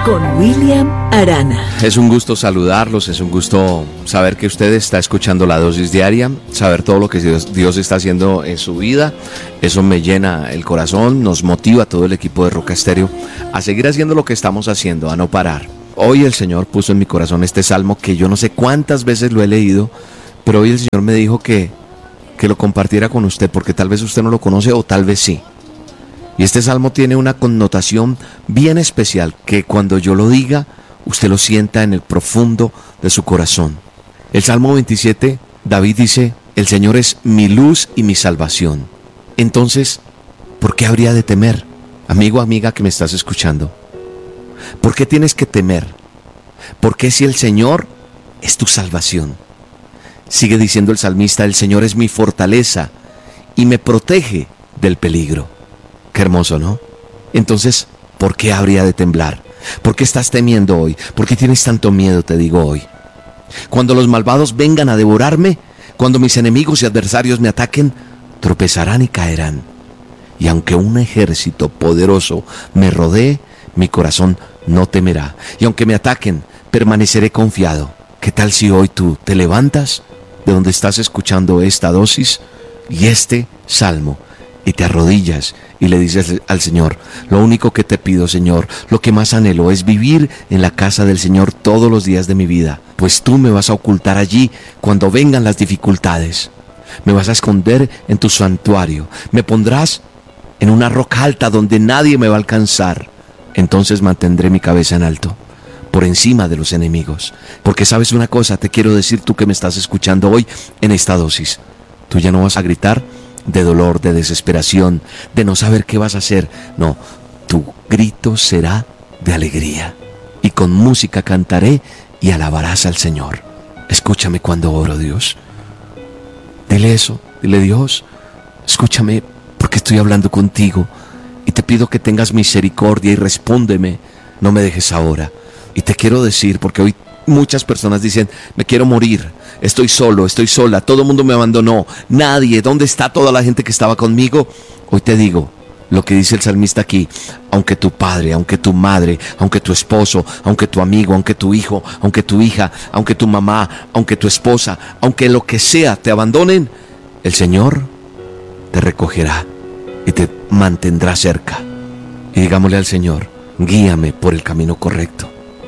con William Arana. Es un gusto saludarlos, es un gusto saber que usted está escuchando la dosis diaria, saber todo lo que Dios está haciendo en su vida. Eso me llena el corazón, nos motiva a todo el equipo de Roca Estéreo a seguir haciendo lo que estamos haciendo, a no parar. Hoy el Señor puso en mi corazón este salmo que yo no sé cuántas veces lo he leído, pero hoy el Señor me dijo que lo compartiera con usted, porque tal vez usted no lo conoce o tal vez sí. Y este salmo tiene una connotación bien especial, que cuando yo lo diga, usted lo sienta en el profundo de su corazón. El Salmo 27, David dice: el Señor es mi luz y mi salvación. Entonces, ¿por qué habría de temer? Amigo, amiga que me estás escuchando, ¿por qué tienes que temer? Porque si el Señor es tu salvación. Sigue diciendo el salmista: el Señor es mi fortaleza y me protege del peligro. Qué hermoso, ¿no? Entonces, ¿por qué habría de temblar? ¿Por qué estás temiendo hoy? ¿Por qué tienes tanto miedo, te digo hoy? Cuando los malvados vengan a devorarme, cuando mis enemigos y adversarios me ataquen, tropezarán y caerán. Y aunque un ejército poderoso me rodee, mi corazón no temerá. Y aunque me ataquen, permaneceré confiado. ¿Qué tal si hoy tú te levantas de donde estás escuchando esta dosis y este salmo y te arrodillas y le dices al Señor: lo único que te pido, Señor, lo que más anhelo es vivir en la casa del Señor todos los días de mi vida, pues tú me vas a ocultar allí cuando vengan las dificultades, me vas a esconder en tu santuario, me pondrás en una roca alta donde nadie me va a alcanzar. Entonces mantendré mi cabeza en alto, por encima de los enemigos, porque sabes una cosa, te quiero decir, tú que me estás escuchando hoy en esta dosis, tú ya no vas a gritar de dolor, de desesperación, de no saber qué vas a hacer. No, tu grito será de alegría, y con música cantaré y alabarás al Señor. Escúchame cuando oro, Dios. Dile eso, dile: Dios, escúchame porque estoy hablando contigo y te pido que tengas misericordia y respóndeme, no me dejes ahora. Y te quiero decir, porque hoy muchas personas dicen: me quiero morir, estoy solo, estoy sola, todo el mundo me abandonó, nadie, ¿dónde está toda la gente que estaba conmigo? Hoy te digo lo que dice el salmista aquí: aunque tu padre, aunque tu madre, aunque tu esposo, aunque tu amigo, aunque tu hijo, aunque tu hija, aunque tu mamá, aunque tu esposa, aunque lo que sea te abandonen, el Señor te recogerá y te mantendrá cerca. Y digámosle al Señor: guíame por el camino correcto,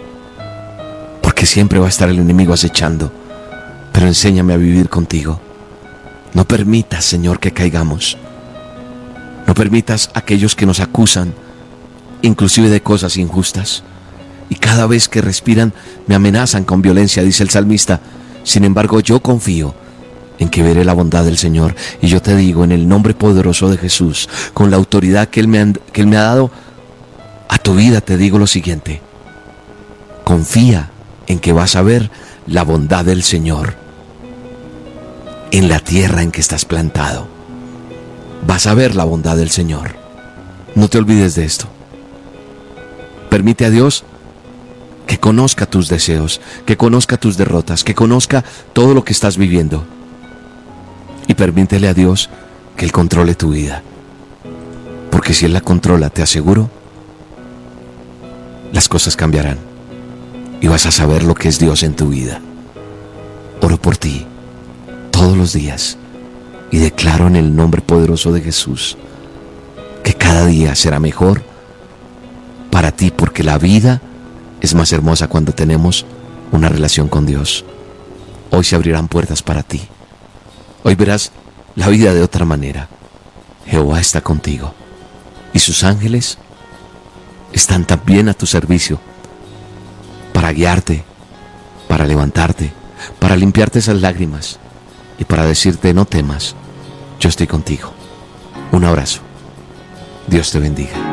porque siempre va a estar el enemigo acechando, pero enséñame a vivir contigo. No permitas, Señor, que caigamos. No permitas a aquellos que nos acusan, inclusive de cosas injustas, y cada vez que respiran me amenazan con violencia, dice el salmista. Sin embargo, yo confío en que veré la bondad del Señor, y yo te digo, en el nombre poderoso de Jesús, con la autoridad que Él me ha dado a tu vida, te digo lo siguiente: confía en que vas a ver la bondad del Señor en la tierra en que estás plantado. Vas a ver la bondad del Señor. No te olvides de esto. Permite a Dios que conozca tus deseos, que conozca tus derrotas, que conozca todo lo que estás viviendo. Y permítele a Dios que Él controle tu vida. Porque si Él la controla, te aseguro, las cosas cambiarán y vas a saber lo que es Dios en tu vida. Oro por ti todos los días y declaro en el nombre poderoso de Jesús que cada día será mejor para ti, porque la vida es más hermosa cuando tenemos una relación con Dios. Hoy se abrirán puertas para ti. Hoy verás la vida de otra manera. Jehová está contigo y sus ángeles están también a tu servicio para guiarte, para levantarte, para limpiarte esas lágrimas y para decirte: no temas, yo estoy contigo. Un abrazo. Dios te bendiga.